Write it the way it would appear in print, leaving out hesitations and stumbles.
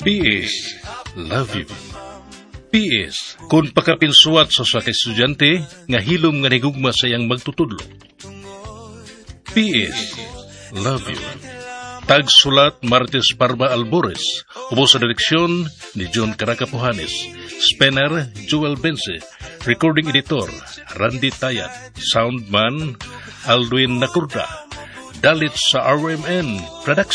PS, love you. PS, kung pakapinsuat sa kay estudyante, nga hilom nga nigugma sa iyang magtutudlo. PS, love you. Tagsulat Martes Parma Albores, upo sa direksyon ni John Caracapuhanes, Spener Joel Bense, recording editor Randy Tayat, soundman Alduin Nakurda, dalit sa RMN Production.